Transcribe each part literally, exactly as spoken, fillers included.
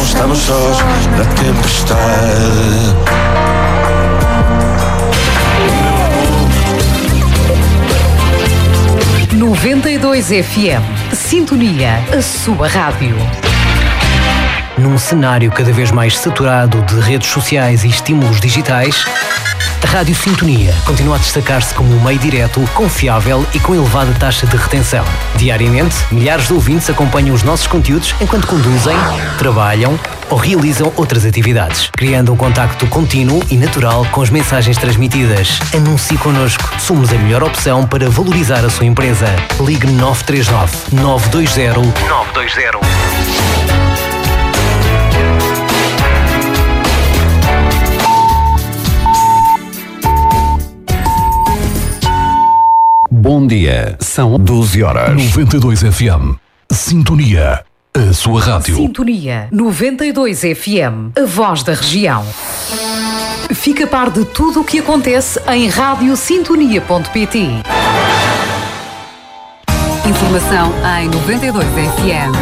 não estamos sós na tempestade. noventa e dois F M. Sintonia, a sua rádio. Num cenário cada vez mais saturado de redes sociais e estímulos digitais, a Rádio Sintonia continua a destacar-se como um meio direto, confiável e com elevada taxa de retenção. Diariamente, milhares de ouvintes acompanham os nossos conteúdos enquanto conduzem, trabalham ou realizam outras atividades, criando um contacto contínuo e natural com as mensagens transmitidas. Anuncie connosco. Somos a melhor opção para valorizar a sua empresa. Ligue nove três nove, nove dois zero, nove dois zero. Bom dia, são doze horas. noventa e dois F M. Sintonia, a sua rádio. Sintonia noventa e dois F M, a voz da região. Fica a par de tudo o que acontece em rádio sintonia ponto pt. Informação em noventa e dois F M.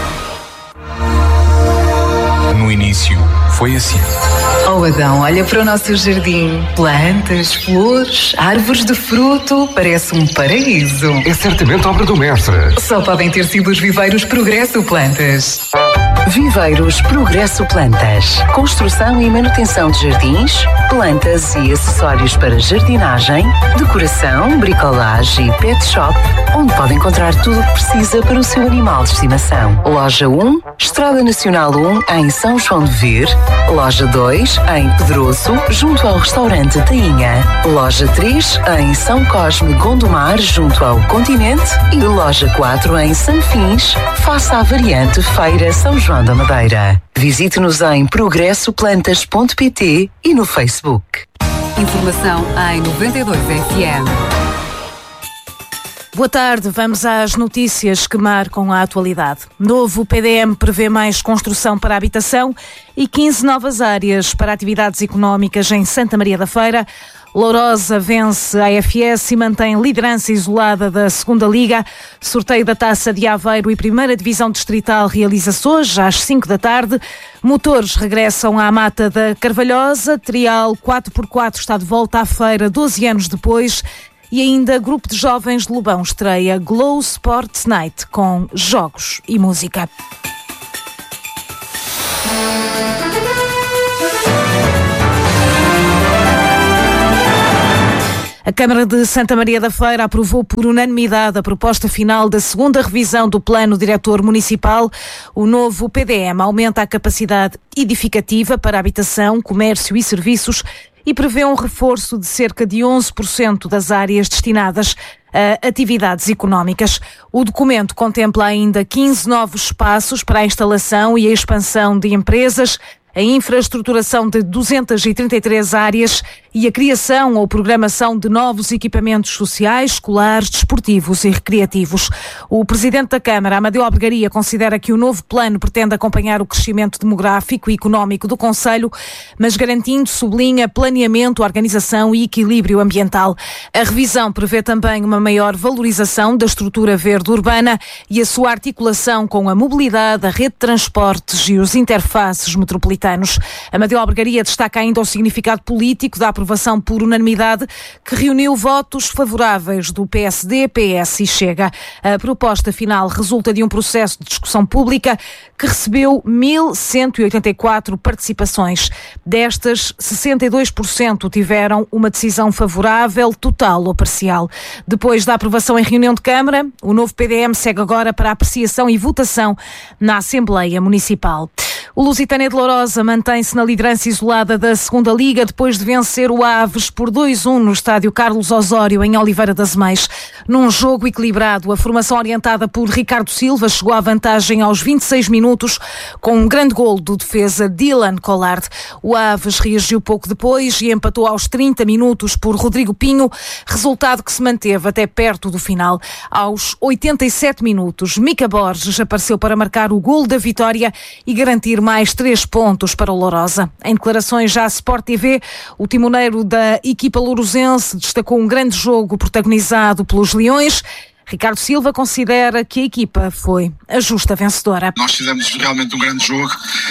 No início, foi assim. Oh Adão, olha para o nosso jardim. Plantas, flores, árvores de fruto. Parece um paraíso. É certamente obra do mestre. Só podem ter sido os viveiros Progresso Plantas. Viveiros Progresso Plantas. Construção e manutenção de jardins, plantas e acessórios para jardinagem, decoração, bricolagem e pet shop, onde pode encontrar tudo o que precisa para o seu animal de estimação. Loja um, Estrada Nacional um, em São João de Ver. Loja dois, em Pedroso, junto ao restaurante Tainha. Loja três, em São Cosme Gondomar, junto ao Continente. E loja quatro, em Sanfins, face à variante Feira São João da Madeira. Visite-nos em progresso plantas ponto pt e no Facebook. Informação em noventa e dois F M. Boa tarde, vamos às notícias que marcam a atualidade. Novo P D M prevê mais construção para a habitação e quinze novas áreas para atividades económicas em Santa Maria da Feira. Lourosa vence a A F S e mantém liderança isolada da segunda Liga. Sorteio da Taça de Aveiro e Primeira Divisão Distrital realiza-se hoje às cinco da tarde. Motores regressam à Mata da Carvalhosa. Trial quatro por quatro está de volta à feira doze anos depois. E ainda Grupo de Jovens de Lobão estreia Glow Sports Night com jogos e música. A Câmara de Santa Maria da Feira aprovou por unanimidade a proposta final da segunda revisão do Plano Diretor Municipal. O novo P D M aumenta a capacidade edificativa para habitação, comércio e serviços e prevê um reforço de cerca de onze por cento das áreas destinadas a atividades económicas. O documento contempla ainda quinze novos espaços para a instalação e a expansão de empresas, a infraestruturação de duzentas e trinta e três áreas e a criação ou programação de novos equipamentos sociais, escolares, desportivos e recreativos. O Presidente da Câmara, Amadeu Albergaria, considera que o novo plano pretende acompanhar o crescimento demográfico e económico do concelho, mas garantindo, sublinha, planeamento, organização e equilíbrio ambiental. A revisão prevê também uma maior valorização da estrutura verde urbana e a sua articulação com a mobilidade, a rede de transportes e os interfaces metropolitanos. Amadeu Albergaria destaca ainda o significado político da aprovação por unanimidade, que reuniu votos favoráveis do P S D, P S e Chega. A proposta final resulta de um processo de discussão pública que recebeu mil cento e oitenta e quatro participações. Destas, sessenta e dois por cento tiveram uma decisão favorável, total ou parcial. Depois da aprovação em reunião de Câmara, o novo P D M segue agora para a apreciação e votação na Assembleia Municipal. O Lusitânia de Lourosa mantém-se na liderança isolada da segunda Liga depois de vencer o Aves por dois a um no estádio Carlos Osório, em Oliveira das Meias. Num jogo equilibrado, a formação orientada por Ricardo Silva chegou à vantagem aos vinte e seis minutos com um grande golo do defesa Dylan Collard. O Aves reagiu pouco depois e empatou aos trinta minutos por Rodrigo Pinho, resultado que se manteve até perto do final. Aos oitenta e sete minutos, Mica Borges apareceu para marcar o golo da vitória e garantir mais três pontos para o Lourosa. Em declarações à Sport T V, o timoneiro da equipa lourosense destacou um grande jogo protagonizado pelos Leões. Ricardo Silva considera que a equipa foi a justa vencedora. Nós fizemos realmente um grande jogo.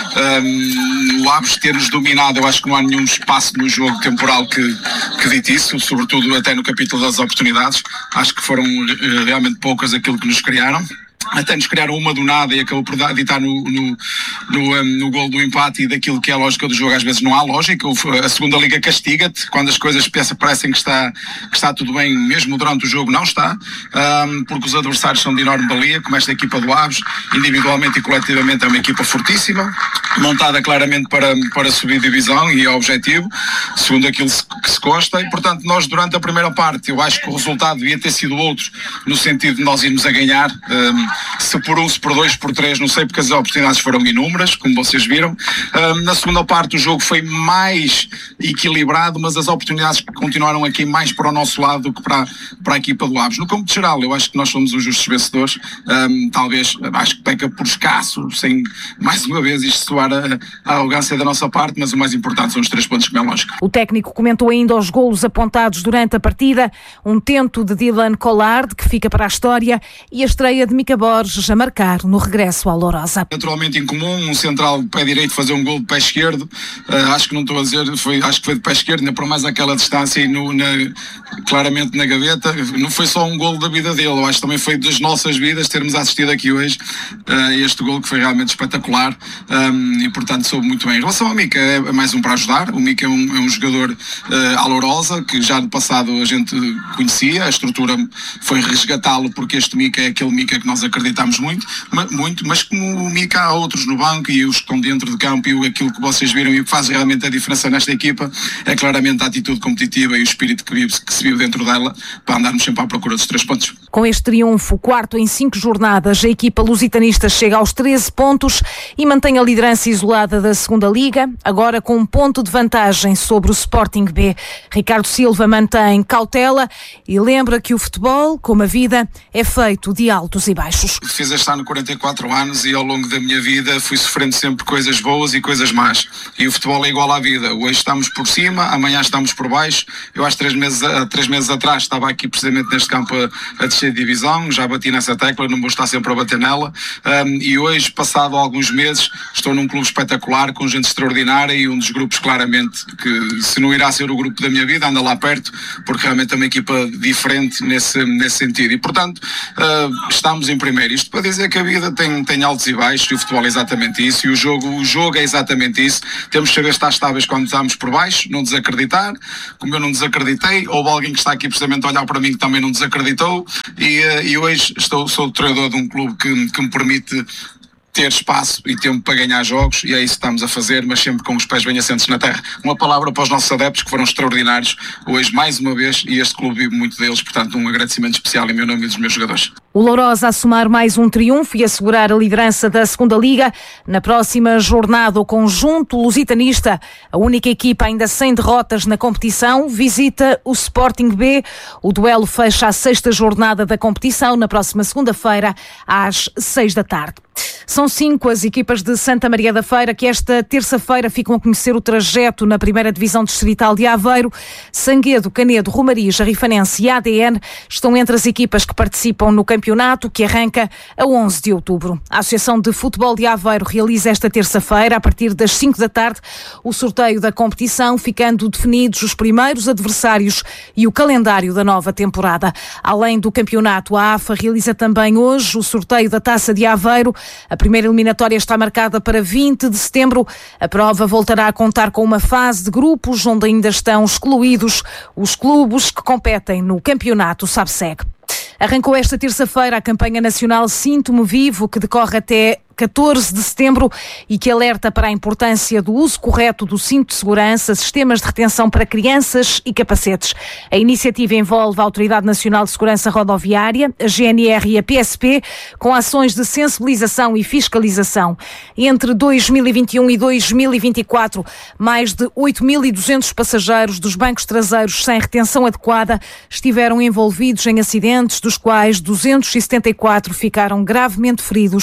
Um, o Aves ter-nos dominado, eu acho que não há nenhum espaço no jogo temporal que, que dite isso, sobretudo até no capítulo das oportunidades. Acho que foram uh, realmente poucas aquilo que nos criaram. Até nos criaram uma do nada e acabou por ditar no, no, no, um, no gol do empate, e daquilo que é a lógica do jogo às vezes não há lógica. A segunda liga castiga-te quando as coisas parecem que está, que está tudo bem, mesmo durante o jogo não está, um, porque os adversários são de enorme valia, como esta equipa do Aves, individualmente e coletivamente é uma equipa fortíssima, montada claramente para, para subir divisão, e é o objetivo, segundo aquilo que se consta, e portanto nós durante a primeira parte, eu acho que o resultado devia ter sido outro, no sentido de nós irmos a ganhar, um, se por um, se por dois, por três, não sei, porque as oportunidades foram inúmeras, como vocês viram. Um, na segunda parte o jogo foi mais equilibrado, mas as oportunidades continuaram aqui mais para o nosso lado do que para, para a equipa do Aves. No cômputo geral, eu acho que nós somos os justos vencedores, um, talvez, acho que peca por escasso, sem, mais uma vez, isto soar a, a arrogância da nossa parte, mas o mais importante são os três pontos, como é lógico. O técnico comentou ainda os golos apontados durante a partida, um tento de Dylan Collard, que fica para a história, e a estreia de Mica Borges a marcar no regresso ao Lourosa. Naturalmente incomum, um central de pé direito fazer um gol de pé esquerdo, uh, acho que não estou a dizer, foi, acho que foi de pé esquerdo, ainda por mais aquela distância e no, na, claramente na gaveta. Não foi só um gol da vida dele, eu acho que também foi das nossas vidas termos assistido aqui hoje uh, este gol, que foi realmente espetacular, um, e portanto soube muito bem. Em relação ao Mica, é mais um para ajudar. O Mica é um, é um jogador uh, à Lourosa, que já no passado a gente conhecia, a estrutura foi resgatá-lo, porque este Mica é aquele Mica que nós acreditamos muito, muito, mas como o Mica há outros no banco, e os que estão dentro de campo, e aquilo que vocês viram e o que faz realmente a diferença nesta equipa é claramente a atitude competitiva e o espírito que, vive, que se vive dentro dela, para andarmos sempre à procura dos três pontos. Com este triunfo, quarto em cinco jornadas, a equipa lusitanista chega aos treze pontos e mantém a liderança isolada da segunda Liga, agora com um ponto de vantagem sobre o Sporting B. Ricardo Silva mantém cautela e lembra que o futebol, como a vida, é feito de altos e baixos. Fiz este ano quarenta e quatro anos e ao longo da minha vida fui sofrendo sempre coisas boas e coisas más. E o futebol é igual à vida. Hoje estamos por cima, amanhã estamos por baixo. Eu há três meses, três meses atrás estava aqui precisamente neste campo a, a descer de divisão, já bati nessa tecla, não vou estar sempre a bater nela. Um, e hoje, passado alguns meses, estou num clube espetacular, com gente extraordinária, e um dos grupos claramente que, se não irá ser o grupo da minha vida, anda lá perto, porque realmente é uma equipa diferente nesse, nesse sentido. E portanto, uh, estamos em primeiro. Isto para dizer que a vida tem, tem altos e baixos, e o futebol é exatamente isso, e o jogo, o jogo é exatamente isso. Temos que saber estar estáveis quando estamos por baixo, não desacreditar, como eu não desacreditei. Houve alguém que está aqui precisamente a olhar para mim que também não desacreditou, e, e hoje estou, sou o treinador de um clube que, que me permite ter espaço e tempo para ganhar jogos, e é isso que estamos a fazer, mas sempre com os pés bem assentes na terra. Uma palavra para os nossos adeptos, que foram extraordinários hoje mais uma vez, e este clube vive muito deles, portanto um agradecimento especial em meu nome e dos meus jogadores. O Lourosa a somar mais um triunfo e assegurar a liderança da segunda Liga. Na próxima jornada, o conjunto lusitanista, a única equipa ainda sem derrotas na competição, visita o Sporting B. O duelo fecha a sexta jornada da competição na próxima segunda-feira às seis da tarde. São cinco as equipas de Santa Maria da Feira que esta terça-feira ficam a conhecer o trajeto na primeira divisão distrital de Aveiro. Sanguedo, Canedo, Romariz, Jarrifanense e A D N estão entre as equipas que participam no campeonato, que arranca a onze de outubro. A Associação de Futebol de Aveiro realiza esta terça-feira, a partir das cinco da tarde, o sorteio da competição, ficando definidos os primeiros adversários e o calendário da nova temporada. Além do campeonato, a AFA realiza também hoje o sorteio da Taça de Aveiro. A primeira eliminatória está marcada para vinte de setembro. A prova voltará a contar com uma fase de grupos onde ainda estão excluídos os clubes que competem no campeonato SABSEG. Arrancou esta terça-feira a campanha nacional Sinto-me Vivo, que decorre até catorze de setembro e que alerta para a importância do uso correto do cinto de segurança, sistemas de retenção para crianças e capacetes. A iniciativa envolve a Autoridade Nacional de Segurança Rodoviária, a G N R e a P S P, com ações de sensibilização e fiscalização. Entre dois mil e vinte e um e dois mil e vinte e quatro, mais de oito mil e duzentos passageiros dos bancos traseiros sem retenção adequada estiveram envolvidos em acidentes, dos quais duzentos e setenta e quatro ficaram gravemente feridos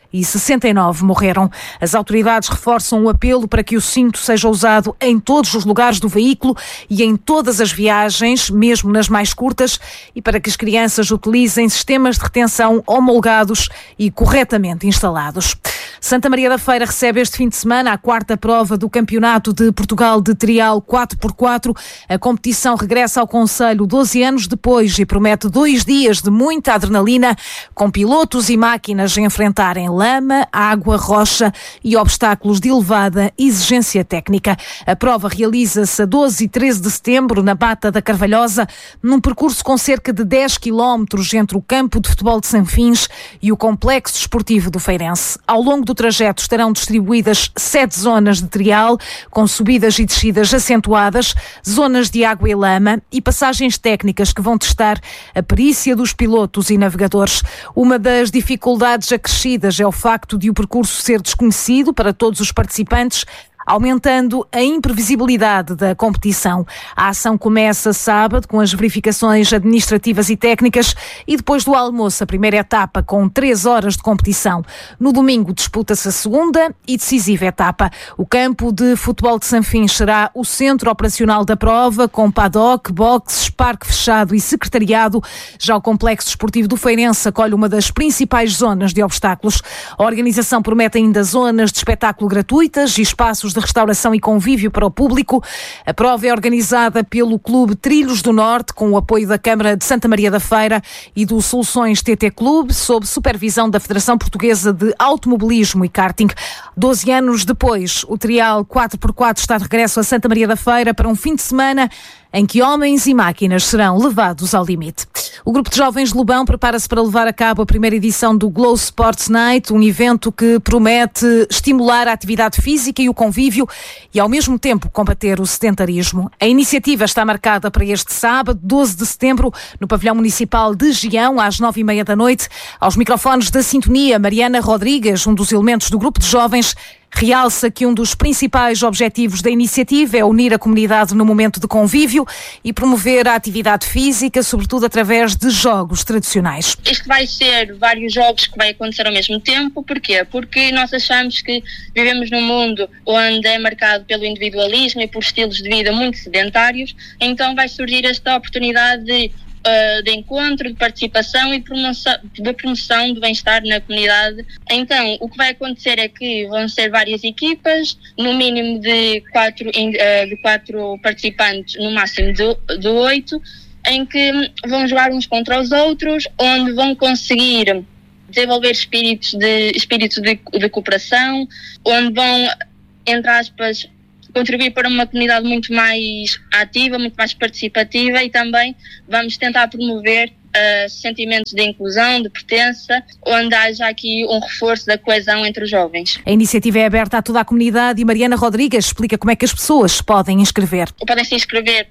e sessenta e nove morreram. As autoridades reforçam o apelo para que o cinto seja usado em todos os lugares do veículo e em todas as viagens, mesmo nas mais curtas, e para que as crianças utilizem sistemas de retenção homologados e corretamente instalados. Santa Maria da Feira recebe este fim de semana a quarta prova do Campeonato de Portugal de Trial quatro por quatro. A competição regressa ao concelho doze anos depois e promete dois dias de muita adrenalina, com pilotos e máquinas a enfrentarem lama, água, rocha e obstáculos de elevada exigência técnica. A prova realiza-se a doze e treze de setembro na Mata da Carvalhosa, num percurso com cerca de dez quilómetros entre o campo de futebol de Sanfins e o complexo desportivo do Feirense. Ao longo do trajeto estarão distribuídas sete zonas de trial, com subidas e descidas acentuadas, zonas de água e lama e passagens técnicas que vão testar a perícia dos pilotos e navegadores. Uma das dificuldades acrescidas é o facto de o percurso ser desconhecido para todos os participantes, aumentando a imprevisibilidade da competição. A ação começa sábado com as verificações administrativas e técnicas e depois do almoço a primeira etapa com três horas de competição. No domingo disputa-se a segunda e decisiva etapa. O campo de futebol de Sanfins será o centro operacional da prova, com paddock, boxes, parque fechado e secretariado. Já o complexo desportivo do Feirense acolhe uma das principais zonas de obstáculos. A organização promete ainda zonas de espetáculo gratuitas e espaços de restauração e convívio para o público. A prova é organizada pelo Clube Trilhos do Norte, com o apoio da Câmara de Santa Maria da Feira e do Soluções T T Clube, sob supervisão da Federação Portuguesa de Automobilismo e Karting. Doze anos depois, o Trial quatro por quatro está de regresso a Santa Maria da Feira para um fim de semana em que homens e máquinas serão levados ao limite. O Grupo de Jovens de Lobão prepara-se para levar a cabo a primeira edição do Glow Sports Night, um evento que promete estimular a atividade física e o convívio e, ao mesmo tempo, combater o sedentarismo. A iniciativa está marcada para este sábado, doze de setembro, no Pavilhão Municipal de Gião, às nove e meia da noite. Aos microfones da Sintonia, Mariana Rodrigues, um dos elementos do Grupo de Jovens, realça que um dos principais objetivos da iniciativa é unir a comunidade no momento de convívio e promover a atividade física, sobretudo através de jogos tradicionais. Isto vai ser vários jogos que vai acontecer ao mesmo tempo. Porquê? Porque nós achamos que vivemos num mundo onde é marcado pelo individualismo e por estilos de vida muito sedentários, então vai surgir esta oportunidade de Uh, de encontro, de participação e promoção, de promoção do bem-estar na comunidade. Então, o que vai acontecer é que vão ser várias equipas, no mínimo de quatro, uh, de quatro participantes, no máximo de, de oito, em que vão jogar uns contra os outros, onde vão conseguir desenvolver espíritos de, espíritos de, de cooperação, onde vão, entre aspas, contribuir para uma comunidade muito mais ativa, muito mais participativa, e também vamos tentar promover uh, sentimentos de inclusão, de pertença, onde haja aqui um reforço da coesão entre os jovens. A iniciativa é aberta a toda a comunidade e Mariana Rodrigues explica como é que as pessoas se podem inscrever. Podem se inscrever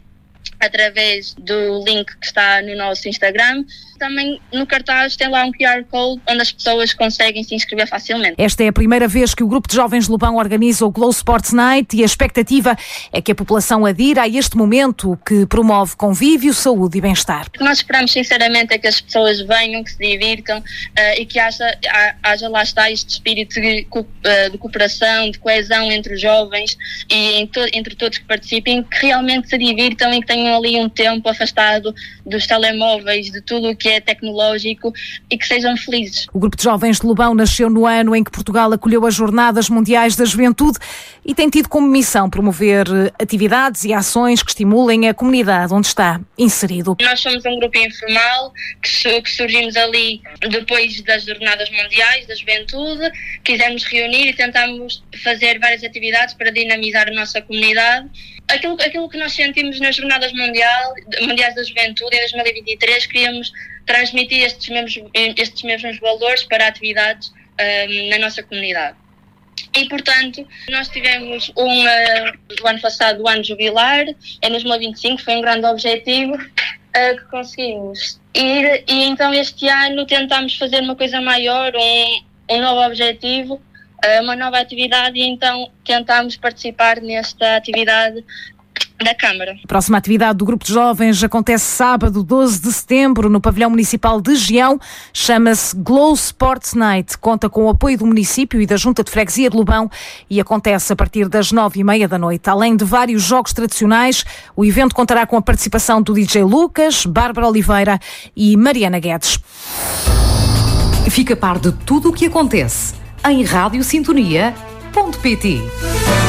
através do link que está no nosso Instagram. Também no cartaz tem lá um Q R Code onde as pessoas conseguem se inscrever facilmente. Esta é a primeira vez que o Grupo de Jovens de Lobão organiza o Glow Sports Night e a expectativa é que a população adira a este momento que promove convívio, saúde e bem-estar. O que nós esperamos sinceramente é que as pessoas venham, que se divirtam uh, e que haja, haja lá está este espírito de, uh, de cooperação, de coesão entre os jovens e to, entre todos que participem, que realmente se divirtam e que tenham ali um tempo afastado dos telemóveis, de tudo o que é tecnológico, e que sejam felizes. O Grupo de Jovens de Lobão nasceu no ano em que Portugal acolheu as Jornadas Mundiais da Juventude e tem tido como missão promover atividades e ações que estimulem a comunidade onde está inserido. Nós somos um grupo informal que, que surgimos ali depois das Jornadas Mundiais da Juventude. Quisemos reunir e tentamos fazer várias atividades para dinamizar a nossa comunidade. Aquilo, aquilo que nós sentimos nas Jornadas Mundial, Mundiais da Juventude em dois mil e vinte e três, queríamos transmitir estes mesmos, estes mesmos valores para atividades um, na nossa comunidade. E, portanto, nós tivemos um, uh, o ano passado, o ano jubilar, em dois mil e vinte e cinco, foi um grande objetivo uh, que conseguimos. E, e então este ano tentámos fazer uma coisa maior, um, um novo objetivo, uma nova atividade, e então tentámos participar nesta atividade da Câmara. A próxima atividade do Grupo de Jovens acontece sábado, doze de setembro, no Pavilhão Municipal de Gião. Chama-se Glow Sports Night. Conta com o apoio do município e da Junta de Freguesia de Lobão e acontece a partir das nove e meia da noite. Além de vários jogos tradicionais, o evento contará com a participação do D J Lucas, Bárbara Oliveira e Mariana Guedes. Fica a par de tudo o que acontece em rádio sintonia ponto pt.